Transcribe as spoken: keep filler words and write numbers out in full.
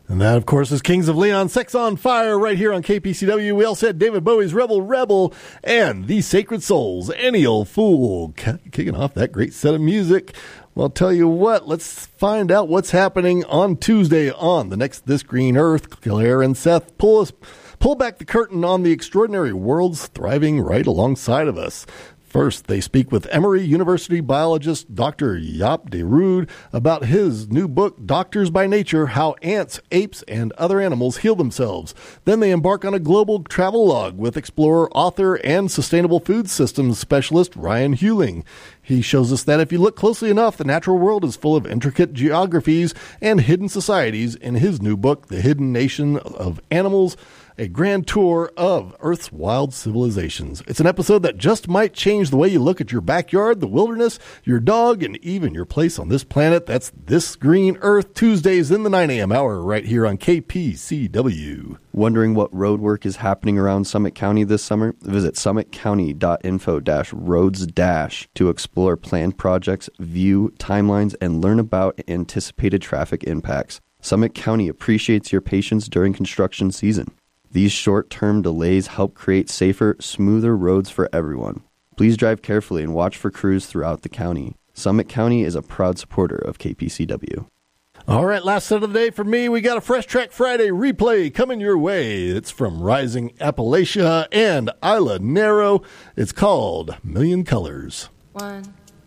And that, of course, is Kings of Leon, Sex on Fire, right here on K P C W. We also had David Bowie's Rebel Rebel and The Sacred Souls, Any Old Fool, kicking off that great set of music. Well, I'll tell you what, let's find out what's happening on Tuesday on the next This Green Earth. Claire and Seth pull us, pull back the curtain on the extraordinary worlds thriving right alongside of us. First, they speak with Emory University biologist Doctor Jaap de Rood about his new book, Doctors by Nature, How Ants, Apes, and Other Animals Heal Themselves. Then they embark on a global travel log with explorer, author, and sustainable food systems specialist Ryan Hewling. He shows us that if you look closely enough, the natural world is full of intricate geographies and hidden societies in his new book, The Hidden Nation of Animals, a grand tour of Earth's wild civilizations. It's an episode that just might change the way you look at your backyard, the wilderness, your dog, and even your place on this planet. That's This Green Earth, Tuesdays in the nine a.m. hour right here on K P C W. Wondering what road work is happening around Summit County this summer? Visit summit county dot info dash roads dash to explore planned projects, view timelines, and learn about anticipated traffic impacts. Summit County appreciates your patience during construction season. These short-term delays help create safer, smoother roads for everyone. Please drive carefully and watch for crews throughout the county. Summit County is a proud supporter of K P C W. All right, last set of the day for me. We got a Fresh Track Friday replay coming your way. It's from Rising Appalachia and Isla Nero. It's called Million Colors. One.